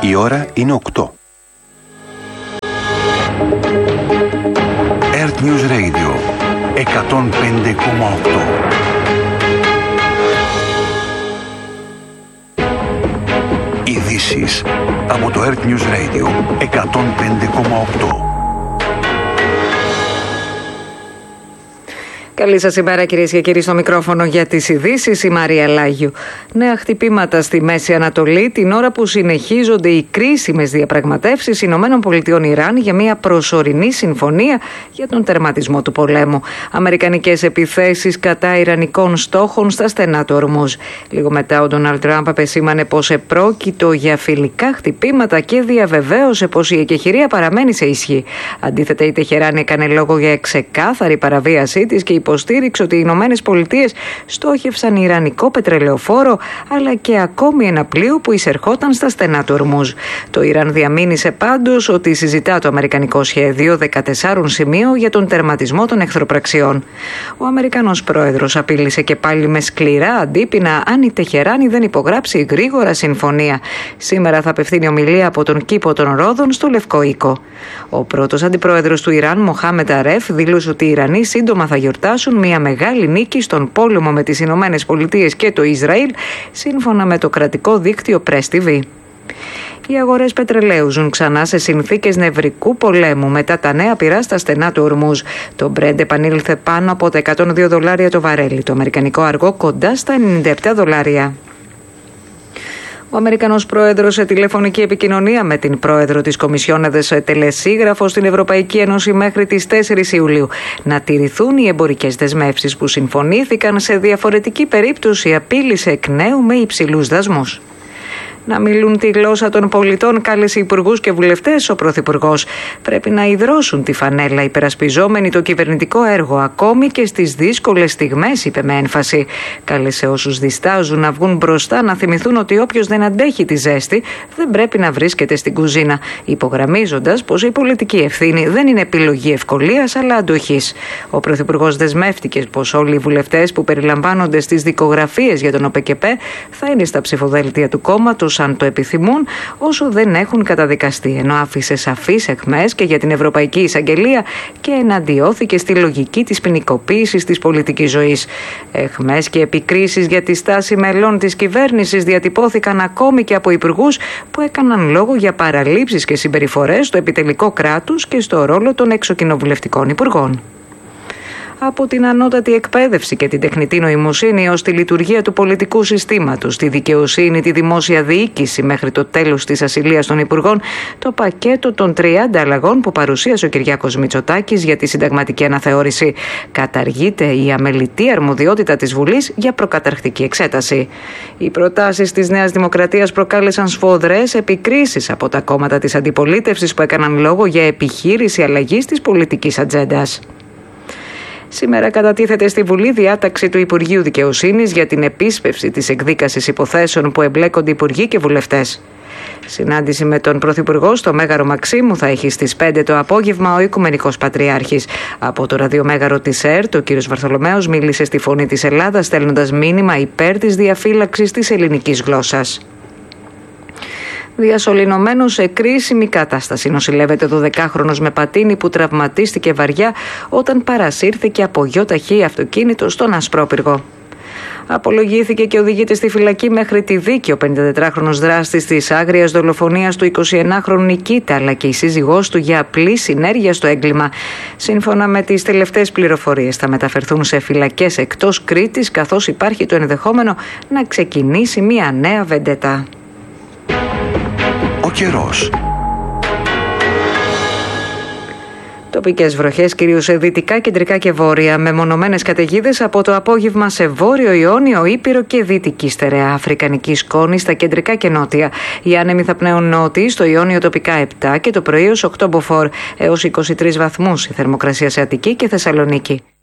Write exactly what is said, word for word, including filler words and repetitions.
Η ώρα είναι οκτώ. Earth News Radio εκατόν πέντε κόμμα οκτώ. Ειδήσεις από το Earth News Radio εκατόν πέντε κόμμα οκτώ. Καλή σας ημέρα, κυρίες και κύριοι, στο μικρόφωνο για τις ειδήσεις, η Μαρία Λάγιου. Νέα χτυπήματα στη Μέση Ανατολή την ώρα που συνεχίζονται οι κρίσιμες διαπραγματεύσεις Ηνωμένων Πολιτειών Ιράν για μια προσωρινή συμφωνία για τον τερματισμό του πολέμου. Αμερικανικές επιθέσεις κατά ιρανικών στόχων στα στενά του Ορμούζ. Λίγο μετά ο Ντόναλντ Τραμπ επεσήμανε πως επρόκειτο για φιλικά χτυπήματα και διαβεβαίωσε πως η εκεχηρία παραμένει σε ισχύ. Αντίθετα, η Τεχεράνη έκανε λόγο για ξεκάθαρη παραβίασή της και υποστήριξε ότι οι Ηνωμένες Πολιτείες στόχευσαν ιρανικό πετρελαιοφόρο αλλά και ακόμη ένα πλοίο που εισερχόταν στα στενά του Ορμούζ. Το Ιράν διαμήνυσε πάντως ότι συζητά το αμερικανικό σχέδιο δεκατεσσάρων σημείων για τον τερματισμό των εχθροπραξιών. Ο Αμερικανός πρόεδρος απείλησε και πάλι με σκληρά αντίπεινα αν η Τεχεράνη δεν υπογράψει γρήγορα συμφωνία. Σήμερα θα απευθύνει ομιλία από τον κήπο των Ρόδων στο Λευκό Οίκο. Ο πρώτος αντιπρόεδρος του Ιράν, Μοχάμεντ Αρέφ, δήλωσε ότι οι Ιρανοί σύντομα θα γιορτάσουν μια μεγάλη νίκη στον πόλεμο με τις Ηνωμένες Πολιτείες και το Ισραήλ, σύμφωνα με το κρατικό δίκτυο Press τι βι. Οι αγορές πετρελαίου ζουν ξανά σε συνθήκες νευρικού πολέμου μετά τα νέα πυρά στα στενά του Ορμούζ. Το Brent επανήλθε πάνω από τα εκατόν δύο δολάρια το βαρέλι, το αμερικανικό αργό κοντά στα ενενήντα επτά δολάρια. Ο Αμερικανός πρόεδρος σε τηλεφωνική επικοινωνία με την πρόεδρο της Κομισιόν έδεσε τελεσίγραφο στην Ευρωπαϊκή Ένωση μέχρι τις τέσσερις Ιουλίου να τηρηθούν οι εμπορικές δεσμεύσεις που συμφωνήθηκαν. Σε διαφορετική περίπτωση απείλησε εκ νέου με υψηλούς δασμούς. Να μιλούν τη γλώσσα των πολιτών κάλεσε υπουργούς και βουλευτές ο Πρωθυπουργός. Πρέπει να ιδρώσουν τη φανέλα υπερασπιζόμενοι το κυβερνητικό έργο ακόμη και στις δύσκολες στιγμές, είπε με έμφαση. Κάλεσε όσους διστάζουν να βγουν μπροστά να θυμηθούν ότι όποιος δεν αντέχει τη ζέστη δεν πρέπει να βρίσκεται στην κουζίνα, υπογραμμίζοντας πως η πολιτική ευθύνη δεν είναι επιλογή ευκολίας αλλά αντοχής. Ο Πρωθυπουργός δεσμεύτηκε πως όλοι οι βουλευτές που περιλαμβάνονται στις δικογραφίες για τον ΟΠΕΚΕΠΕ θα είναι στα ψηφοδέλτια του κόμματος αν το επιθυμούν, όσο δεν έχουν καταδικαστεί, ενώ άφησε σαφείς αιχμές και για την Ευρωπαϊκή Εισαγγελία και εναντιώθηκε στη λογική της ποινικοποίησης της πολιτικής ζωής. Αιχμές και επικρίσεις για τη στάση μελών της κυβέρνησης διατυπώθηκαν ακόμη και από υπουργούς που έκαναν λόγο για παραλήψεις και συμπεριφορές στο επιτελικό κράτους και στο ρόλο των εξοκοινοβουλευτικών υπουργών. Από την ανώτατη εκπαίδευση και την τεχνητή νοημοσύνη ως τη λειτουργία του πολιτικού συστήματος, τη δικαιοσύνη, τη δημόσια διοίκηση μέχρι το τέλος της ασυλίας των υπουργών, το πακέτο των τριάντα αλλαγών που παρουσίασε ο Κυριάκος Μητσοτάκης για τη συνταγματική αναθεώρηση. Καταργείται η αμελητή αρμοδιότητα της Βουλής για προκαταρκτική εξέταση. Οι προτάσεις της Νέας Δημοκρατίας προκάλεσαν σφοδρές επικρίσεις από τα κόμματα της αντιπολίτευσης που έκαναν λόγο για επιχείρηση αλλαγής της πολιτικής ατζέντας. Σήμερα κατατίθεται στη Βουλή διάταξη του Υπουργείου Δικαιοσύνης για την επίσπευση της εκδίκασης υποθέσεων που εμπλέκονται υπουργοί και βουλευτές. Συνάντηση με τον Πρωθυπουργό στο Μέγαρο Μαξίμου θα έχει στις πέντε το απόγευμα ο Οικουμενικός Πατριάρχης. Από το ραδιομέγαρο της ΕΡΤ, ο κ. Βαρθολομέος μίλησε στη Φωνή της Ελλάδας στέλνοντας μήνυμα υπέρ της διαφύλαξης της ελληνικής γλώσσας. Διασωληνωμένο σε κρίσιμη κατάσταση νοσηλεύεται δωδεκάχρονος με πατίνι που τραυματίστηκε βαριά όταν παρασύρθηκε από γιοταχή αυτοκίνητο στον Ασπρόπυργο. Απολογήθηκε και οδηγείται στη φυλακή μέχρι τη δίκη ο πενηντατετράχρονος δράστης της άγριας δολοφονίας του εικοσιενάχρονου Νικήτα, αλλά και η σύζυγός του για απλή συνέργεια στο έγκλημα. Σύμφωνα με τις τελευταίες πληροφορίες, θα μεταφερθούν σε φυλακές εκτός Κρήτης, καθώς υπάρχει το ενδεχόμενο να ξεκινήσει μια νέα βεντέτα. Ο καιρός. Τοπικές βροχές κυρίως σε δυτικά, κεντρικά και βόρεια, με μονομένες καταιγίδες από το απόγευμα σε βόρειο Ιόνιο, Ήπειρο και δυτική στερεά. Αφρικανική σκόνη στα κεντρικά και νότια. Οι άνεμοι θα πνέουν νότιοι, στο Ιόνιο τοπικά επτά και το πρωί ως οκτώ μποφόρ έως είκοσι τρεις βαθμούς. Η θερμοκρασία σε Αττική και Θεσσαλονίκη.